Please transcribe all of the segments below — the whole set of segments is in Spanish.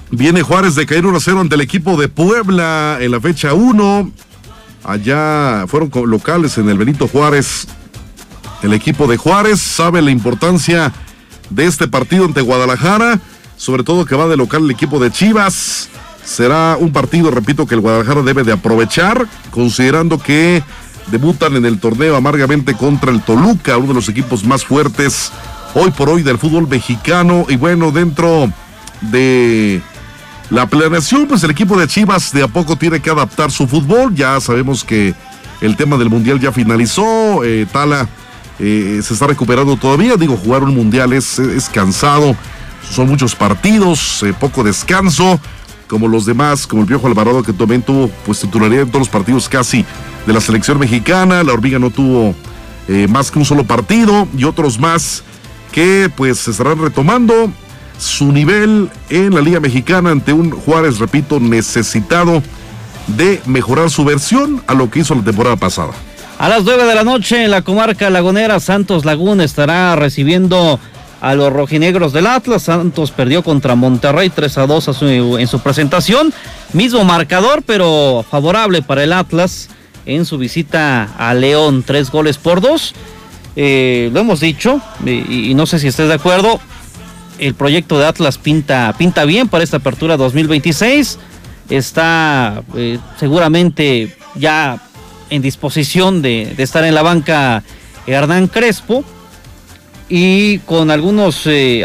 Viene Juárez de caer 1-0 ante el equipo de Puebla en la fecha 1. Allá fueron locales en el Benito Juárez. El equipo de Juárez sabe la importancia de este partido ante Guadalajara, sobre todo que va de local el equipo de Chivas. Será un partido, repito, que el Guadalajara debe de aprovechar, considerando que debutan en el torneo amargamente contra el Toluca, uno de los equipos más fuertes hoy por hoy del fútbol mexicano. Y bueno, dentro de la planeación, pues el equipo de Chivas de a poco tiene que adaptar su fútbol. Ya sabemos que el tema del Mundial ya finalizó. Tala se está recuperando todavía. Digo, jugar un Mundial es cansado. Son muchos partidos, poco descanso, como los demás, como el Piojo Alvarado, que también tuvo pues titularidad en todos los partidos casi de la selección mexicana. La Hormiga no tuvo más que un solo partido, y otros más que pues estarán retomando su nivel en la Liga Mexicana ante un Juárez, repito, necesitado de mejorar su versión a lo que hizo la temporada pasada. A las 9 de la noche en la comarca lagunera, Santos Laguna estará recibiendo a los rojinegros del Atlas. Santos perdió contra Monterrey 3-2 en su presentación. Mismo marcador, pero favorable para el Atlas en su visita a León, 3-2. Lo hemos dicho, y no sé si estés de acuerdo, el proyecto de Atlas pinta bien para esta apertura 2026. Está seguramente ya en disposición de estar en la banca Hernán Crespo, y con algunas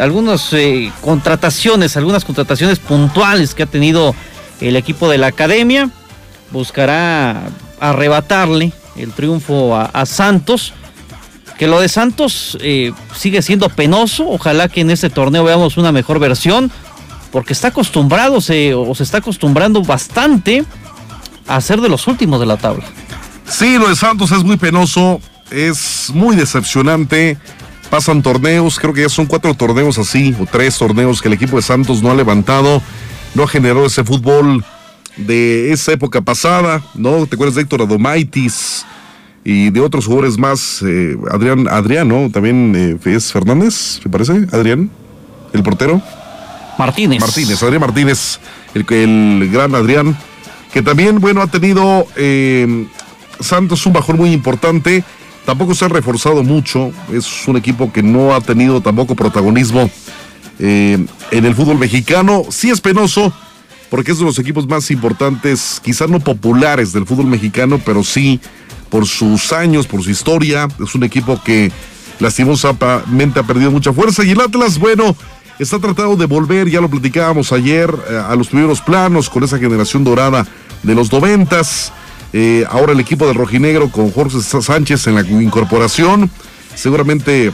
contrataciones puntuales que ha tenido el equipo de la academia, buscará arrebatarle el triunfo a Santos. Que lo de Santos sigue siendo penoso. Ojalá que en este torneo veamos una mejor versión, porque está acostumbrado, se está acostumbrando bastante a ser de los últimos de la tabla. Sí, lo de Santos es muy penoso, es muy decepcionante. Pasan torneos, creo que ya son 4 torneos así, o 3 torneos que el equipo de Santos no ha levantado, no ha generado ese fútbol de esa época pasada, ¿no? ¿Te acuerdas de Héctor Adomaitis y de otros jugadores más? Adrián, ¿no? También es Fernández, ¿me parece? Adrián, el portero. Adrián Martínez, el gran Adrián, que también, bueno, ha tenido Santos un bajón muy importante. Tampoco se ha reforzado mucho, es un equipo que no ha tenido tampoco protagonismo en el fútbol mexicano. Sí es penoso, porque es de los equipos más importantes, quizás no populares del fútbol mexicano, pero sí por sus años, por su historia. Es un equipo que lastimosamente ha perdido mucha fuerza, y el Atlas, bueno, está tratando de volver, ya lo platicábamos ayer, a los primeros planos con esa generación dorada de los 90s. Ahora el equipo del rojinegro con Jorge Sánchez en la incorporación, seguramente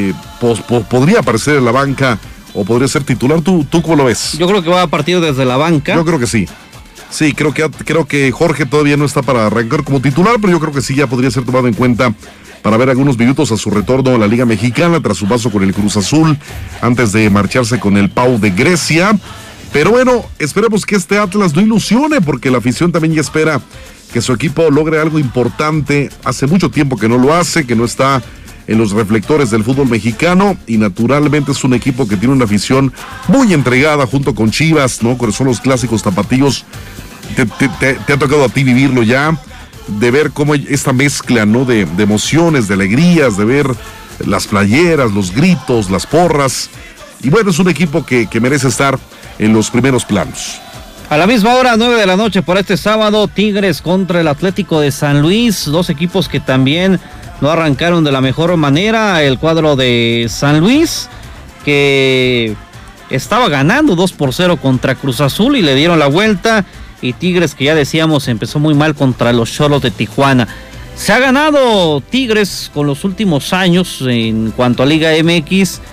podría aparecer en la banca o podría ser titular. ¿Tú cómo lo ves? Yo creo que va a partir desde la banca. Yo creo que sí. Sí, creo que Jorge todavía no está para arrancar como titular, pero yo creo que sí ya podría ser tomado en cuenta para ver algunos minutos a su retorno a la Liga Mexicana tras su paso con el Cruz Azul antes de marcharse con el Pau de Grecia. Pero bueno, esperemos que este Atlas no ilusione, porque la afición también ya espera que su equipo logre algo importante. Hace mucho tiempo que no lo hace, que no está en los reflectores del fútbol mexicano, y naturalmente es un equipo que tiene una afición muy entregada junto con Chivas, ¿no? Son los clásicos tapatíos. Te ha tocado a ti vivirlo ya, de ver cómo esta mezcla, ¿no? de emociones, de alegrías, de ver las playeras, los gritos, las porras. Y bueno, es un equipo que merece estar en los primeros planos. A la misma hora, 9 de la noche para este sábado, Tigres contra el Atlético de San Luis, dos equipos que también no arrancaron de la mejor manera. El cuadro de San Luis, que estaba ganando 2-0 contra Cruz Azul y le dieron la vuelta, y Tigres, que ya decíamos empezó muy mal contra los Xolos de Tijuana. Se ha ganado Tigres con los últimos años en cuanto a Liga MX,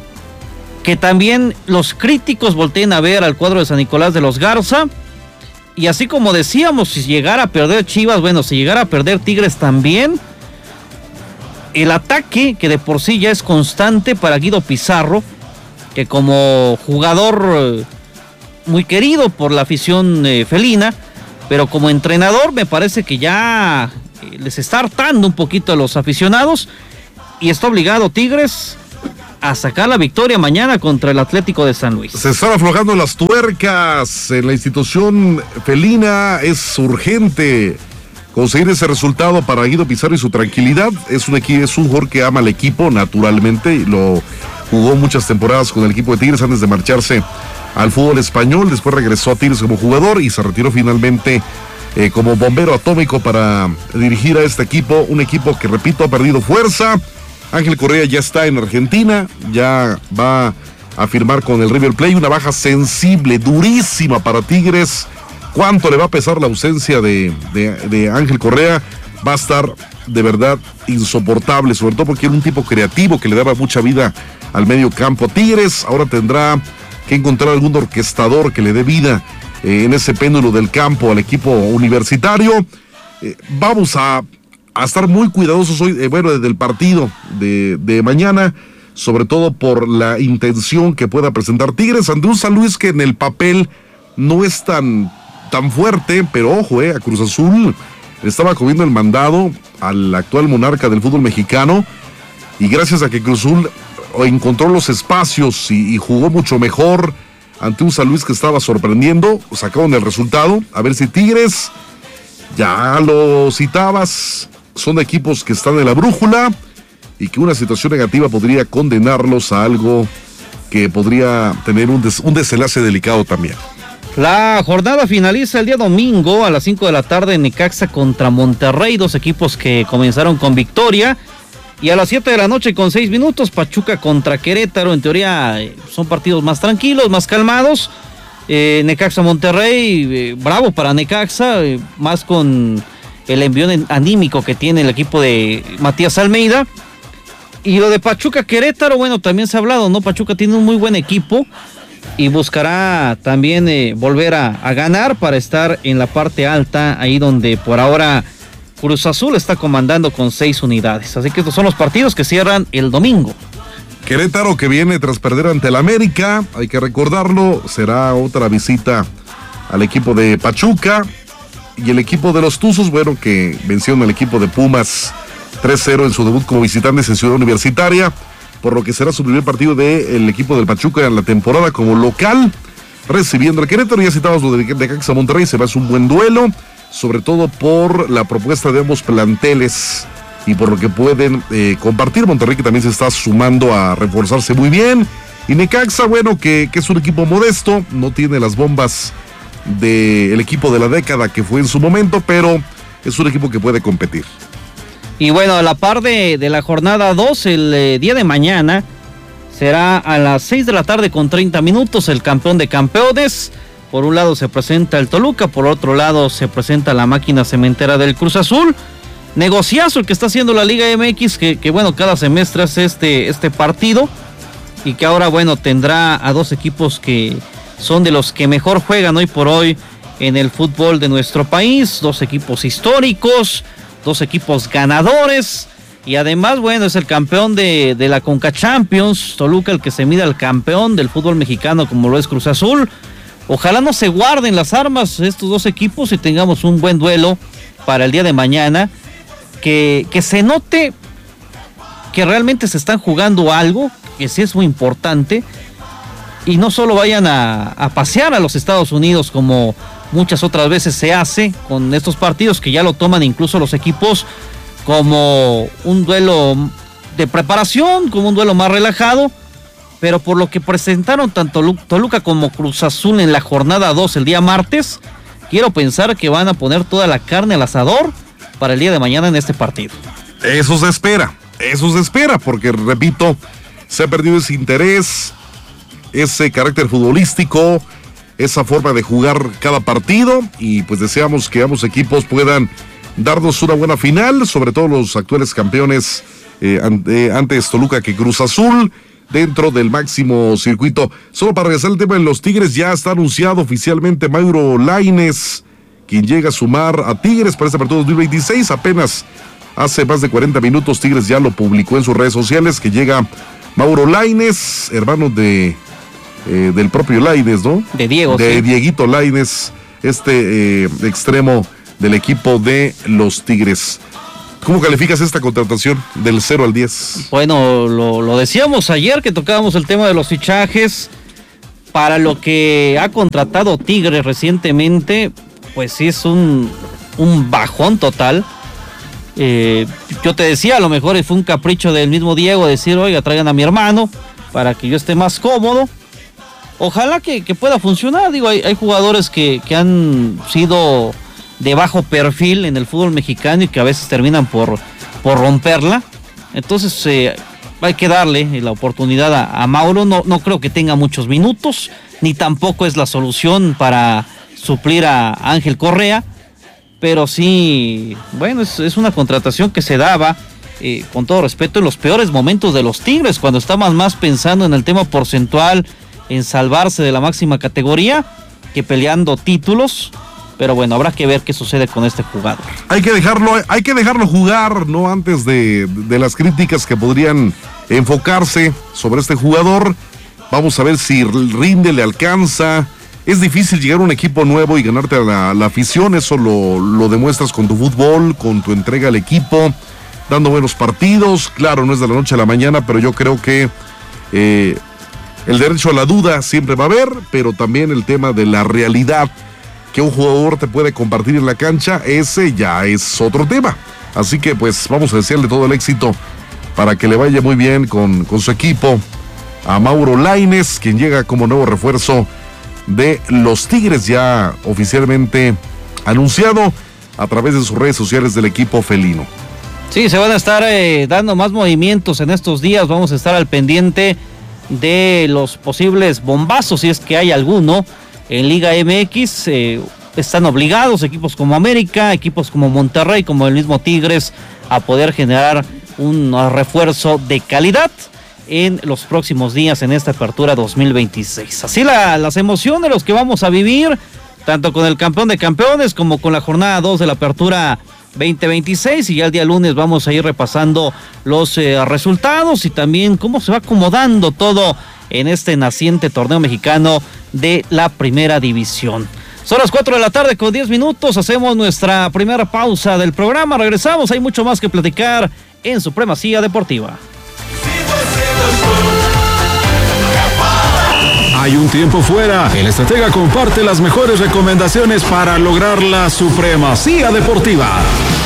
que también los críticos volteen a ver al cuadro de San Nicolás de los Garza. Y así como decíamos, si llegara a perder Chivas, bueno, si llegara a perder Tigres también, el ataque, que de por sí ya es constante para Guido Pizarro, que como jugador muy querido por la afición felina, pero como entrenador me parece que ya les está hartando un poquito a los aficionados, y está obligado Tigres a sacar la victoria mañana contra el Atlético de San Luis. Se están aflojando las tuercas en la institución felina, es urgente conseguir ese resultado para Guido Pizarro y su tranquilidad. Es un jugador que ama al equipo, naturalmente, y lo jugó muchas temporadas con el equipo de Tigres antes de marcharse al fútbol español. Después regresó a Tigres como jugador y se retiró finalmente como bombero atómico para dirigir a este equipo, un equipo que, repito, ha perdido fuerza. Ángel Correa ya está en Argentina, ya va a firmar con el River Plate, una baja sensible, durísima para Tigres. ¿Cuánto le va a pesar la ausencia de Ángel Correa? Va a estar de verdad insoportable, sobre todo porque era un tipo creativo que le daba mucha vida al medio campo. Tigres ahora tendrá que encontrar algún orquestador que le dé vida en ese péndulo del campo al equipo universitario. Vamos a estar muy cuidadosos hoy, desde el partido de mañana, sobre todo por la intención que pueda presentar Tigres ante un San Luis que en el papel no es tan fuerte, pero ojo, a Cruz Azul le estaba comiendo el mandado al actual monarca del fútbol mexicano, y gracias a que Cruz Azul encontró los espacios y jugó mucho mejor ante un San Luis que estaba sorprendiendo, sacaron el resultado. A ver si Tigres, ya lo citabas, son equipos que están en la brújula y que una situación negativa podría condenarlos a algo que podría tener un desenlace delicado también. La jornada finaliza el día domingo a las 5 de la tarde en Necaxa contra Monterrey, dos equipos que comenzaron con victoria. Y a las 7 de la noche con 6 minutos, Pachuca contra Querétaro. En teoría son partidos más tranquilos, más calmados. Necaxa Monterrey, bravo para Necaxa, más con el envión anímico que tiene el equipo de Matías Almeida. Y lo de Pachuca Querétaro, bueno, también se ha hablado, ¿no? Pachuca tiene un muy buen equipo y buscará también volver a ganar para estar en la parte alta, ahí donde por ahora Cruz Azul está comandando con 6 unidades. Así que estos son los partidos que cierran el domingo. Querétaro, que viene tras perder ante el América, hay que recordarlo, será otra visita al equipo de Pachuca. Y el equipo de los Tuzos, bueno, que vencieron al equipo de Pumas 3-0 en su debut como visitantes en Ciudad Universitaria, por lo que será su primer partido del equipo del Pachuca en la temporada como local, recibiendo al Querétaro. Ya citabas lo de Necaxa Monterrey, se va a hacer un buen duelo, sobre todo por la propuesta de ambos planteles y por lo que pueden compartir. Monterrey, que también se está sumando a reforzarse muy bien, y Necaxa, bueno, que es un equipo modesto, no tiene las bombas del equipo de la década que fue en su momento, pero es un equipo que puede competir. Y bueno, a la par de la jornada 2, el día de mañana será a las 6 de la tarde con 30 minutos el campeón de campeones. Por un lado se presenta el Toluca, por otro lado se presenta la máquina cementera del Cruz Azul. Negociazo el que está haciendo la Liga MX, que bueno, cada semestre hace este partido, y que ahora, bueno, tendrá a dos equipos que son de los que mejor juegan hoy por hoy en el fútbol de nuestro país, dos equipos históricos, dos equipos ganadores, y además, bueno, es el campeón de la Conca Champions, Toluca, el que se mide al campeón del fútbol mexicano como lo es Cruz Azul. Ojalá no se guarden las armas estos dos equipos y tengamos un buen duelo para el día de mañana, que se note que realmente se están jugando algo, que sí es muy importante, y no solo vayan a pasear a los Estados Unidos como muchas otras veces se hace con estos partidos, que ya lo toman incluso los equipos como un duelo de preparación, como un duelo más relajado. Pero por lo que presentaron tanto Toluca como Cruz Azul en la jornada 2 el día martes, quiero pensar que van a poner toda la carne al asador para el día de mañana en este partido. Eso se espera, porque repito, se ha perdido ese interés, ese carácter futbolístico, esa forma de jugar cada partido, y pues deseamos que ambos equipos puedan darnos una buena final, sobre todo los actuales campeones, antes Toluca que Cruz Azul, dentro del máximo circuito. Solo para regresar al tema de los Tigres, ya está anunciado oficialmente Mauro Lainez, quien llega a sumar a Tigres para esta apertura 2026. Apenas hace más de 40 minutos Tigres ya lo publicó en sus redes sociales, que llega Mauro Lainez, hermano del propio Lainez, ¿no? De Diego, de sí. Dieguito Lainez, extremo del equipo de los Tigres. ¿Cómo calificas esta contratación del 0 al 10? Bueno, lo decíamos ayer que tocábamos el tema de los fichajes. Para lo que ha contratado Tigres recientemente, pues sí es un bajón total. Yo te decía, a lo mejor fue un capricho del mismo Diego decir, oiga, traigan a mi hermano para que yo esté más cómodo. Ojalá que pueda funcionar. Digo, hay jugadores que han sido de bajo perfil en el fútbol mexicano y que a veces terminan por romperla. Entonces hay que darle la oportunidad a Mauro. No creo que tenga muchos minutos, ni tampoco es la solución para suplir a Ángel Correa, pero sí, bueno, es una contratación que se daba, con todo respeto, en los peores momentos de los Tigres, cuando estaban más pensando en el tema porcentual, en salvarse de la máxima categoría, que peleando títulos. Pero bueno, habrá que ver qué sucede con este jugador. Hay que dejarlo jugar, ¿no? Antes de las críticas que podrían enfocarse sobre este jugador. Vamos a ver si rinde, le alcanza. Es difícil llegar a un equipo nuevo y ganarte a la afición. Eso lo demuestras con tu fútbol, con tu entrega al equipo, dando buenos partidos. Claro, no es de la noche a la mañana, pero yo creo que el derecho a la duda siempre va a haber, pero también el tema de la realidad que un jugador te puede compartir en la cancha, ese ya es otro tema. Así que pues vamos a desearle todo el éxito para que le vaya muy bien con su equipo a Mauro Lainez, quien llega como nuevo refuerzo de los Tigres, ya oficialmente anunciado a través de sus redes sociales del equipo felino. Sí, se van a estar dando más movimientos en estos días. Vamos a estar al pendiente de los posibles bombazos, si es que hay alguno. En Liga MX están obligados equipos como América, equipos como Monterrey, como el mismo Tigres, a poder generar un refuerzo de calidad en los próximos días en esta apertura 2026. Así las emociones de los que vamos a vivir, tanto con el campeón de campeones como con la jornada 2 de la apertura 2026, y ya el día lunes vamos a ir repasando los resultados y también cómo se va acomodando todo en este naciente torneo mexicano de la primera división. Son las 4 de la tarde con 10 minutos, hacemos nuestra primera pausa del programa, regresamos, hay mucho más que platicar en Supremacía Deportiva. Hay un tiempo fuera, el estratega comparte las mejores recomendaciones para lograr la supremacía deportiva.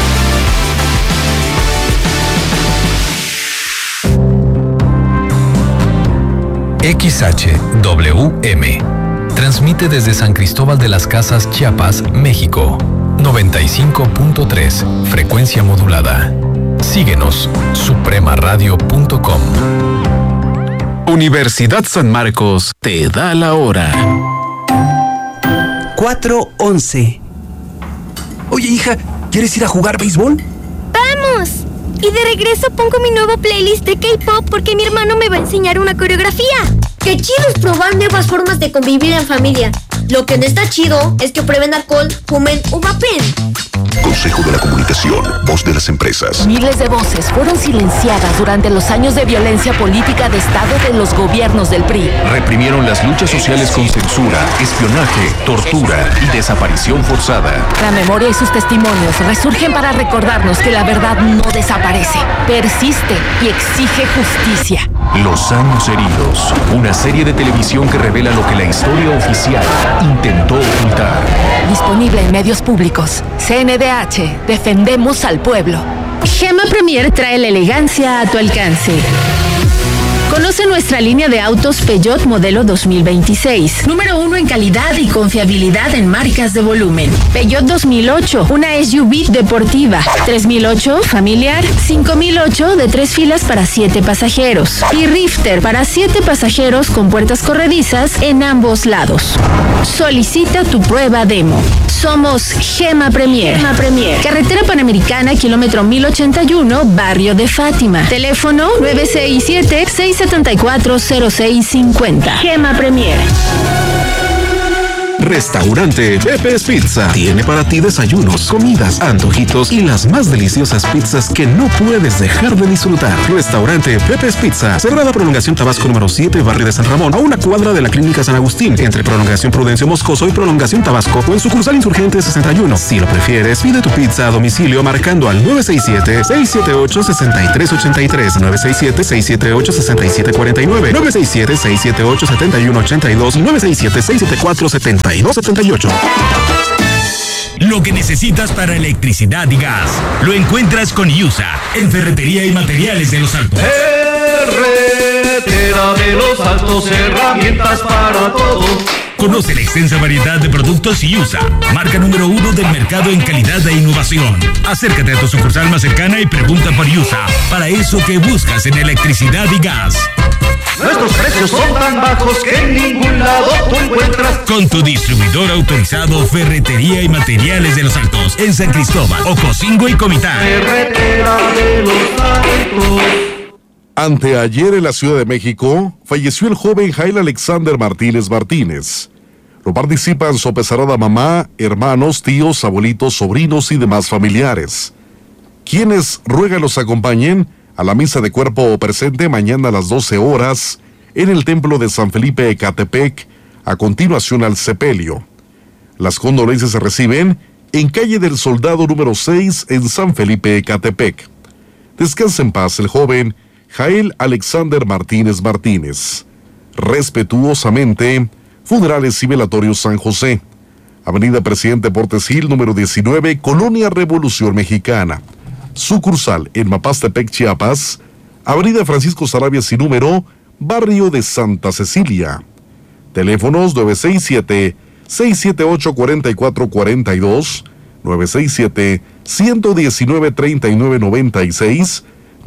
XHWM transmite desde San Cristóbal de las Casas, Chiapas, México. 95.3, frecuencia modulada. Síguenos, supremaradio.com. Universidad San Marcos te da la hora. 4:11. Oye, hija, ¿quieres ir a jugar béisbol? ¡Vamos! Y de regreso pongo mi nuevo playlist de K-pop porque mi hermano me va a enseñar una coreografía. ¡Qué chido es probar nuevas formas de convivir en familia! Lo que no está chido es que prueben alcohol, fumen o vapen. Consejo de la Comunicación, voz de las empresas. Miles de voces fueron silenciadas durante los años de violencia política de Estado de los gobiernos del PRI. Reprimieron las luchas sociales con censura, espionaje, tortura y desaparición forzada. La memoria y sus testimonios resurgen para recordarnos que la verdad no desaparece, persiste y exige justicia. Los años heridos, una serie de televisión que revela lo que la historia oficial intentó ocultar. Disponible en medios públicos. CNDH, defendemos al pueblo. Gema Premier trae la elegancia a tu alcance. Conoce nuestra línea de autos Peugeot modelo 2026. Número 1 en calidad y confiabilidad en marcas de volumen. Peugeot 2008, una SUV deportiva. 3008, familiar. 5008, de 3 filas para 7 pasajeros. Y Rifter para 7 pasajeros con puertas corredizas en ambos lados. Solicita tu prueba demo. Somos Gema Premier. Gema Premier. Carretera Panamericana, kilómetro 1081, Barrio de Fátima. Teléfono 967-674-0650. Gema Premier. Restaurante Pepe's Pizza tiene para ti desayunos, comidas, antojitos y las más deliciosas pizzas que no puedes dejar de disfrutar. Restaurante Pepe's Pizza, Sagrada Prolongación Tabasco número 7, Barrio de San Ramón, a una cuadra de la Clínica San Agustín, entre Prolongación Prudencio Moscoso y Prolongación Tabasco, o en sucursal Insurgente 61. Si lo prefieres, pide tu pizza a domicilio marcando al 967-678-6383, 967-678-6749, 967-678-7182 y 967-674-7278. Lo que necesitas para electricidad y gas lo encuentras con IUSA en Ferretería y Materiales de Los Altos. Ferretera de Los Altos, herramientas para todo. Conoce la extensa variedad de productos IUSA, marca número 1 del mercado en calidad e innovación. Acércate a tu sucursal más cercana y pregunta por IUSA, para eso que buscas en electricidad y gas. Nuestros precios son tan bajos que en ningún lado tú encuentras. Con tu distribuidor autorizado Ferretería y Materiales de Los Altos, en San Cristóbal, Ocosingo y Comitán. Ferretera de Los Altos. Anteayer en la Ciudad de México falleció el joven Jael Alexander Martínez Martínez. No participan su apesarada mamá, hermanos, tíos, abuelitos, sobrinos y demás familiares, quienes ruegan los acompañen a la misa de cuerpo presente mañana a las 12 horas en el templo de San Felipe Ecatepec, a continuación al sepelio. Las condolencias se reciben en calle del Soldado número 6 en San Felipe Ecatepec. Descansa en paz el joven Jael Alexander Martínez Martínez. Respetuosamente, Funerales y Velatorios San José, Avenida Presidente Portes Gil número 19, Colonia Revolución Mexicana. Sucursal en Mapastepec, Chiapas, Avenida Francisco Sarabia sin número, Barrio de Santa Cecilia. Teléfonos 967-678-4442, 967-119-3996,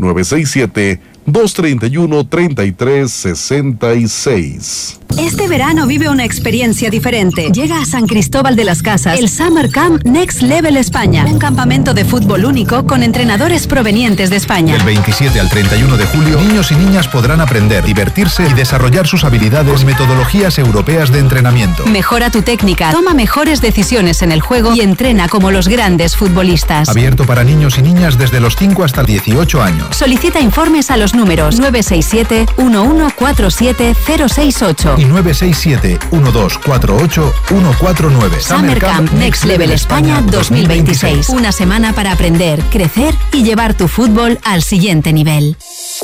967-231-3366. Este verano vive una experiencia diferente. Llega a San Cristóbal de las Casas el Summer Camp Next Level España, un campamento de fútbol único con entrenadores provenientes de España. Del 27 al 31 de julio, niños y niñas podrán aprender, divertirse y desarrollar sus habilidades con metodologías europeas de entrenamiento. Mejora tu técnica, toma mejores decisiones en el juego y entrena como los grandes futbolistas. Abierto para niños y niñas desde los 5 hasta 18 años. Solicita informes a los números 967-1147-068 y 967-1248-149. Summer Camp Next Level España 2026. Una semana para aprender, crecer y llevar tu fútbol al siguiente nivel.